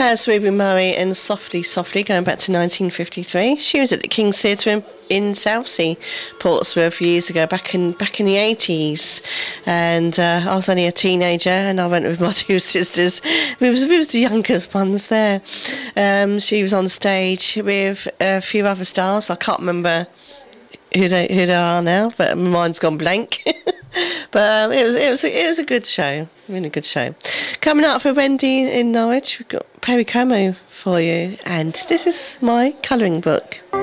That's Ruby Murray and Softly Softly, going back to 1953. She was at the King's Theatre in Southsea, Portsmouth, years ago, back in the 80s. And I was only a teenager, and I went with my two sisters. We was the younger ones there. She was on stage with a few other stars. I can't remember who they are now, but my mind's gone blank. But it was a good show, really good show. Coming up for Wendy in Norwich, we've got Perry Como for you, and this is my colouring book.